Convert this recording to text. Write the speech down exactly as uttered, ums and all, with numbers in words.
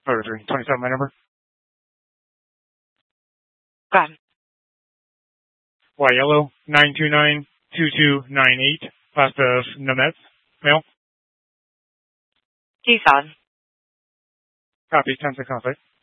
Oh, three. twenty-seven, my number. Go ahead. Y yellow, nine two nine, two two nine eight. Last of Nemeth. Mail. D solid. Copy, ten six on site.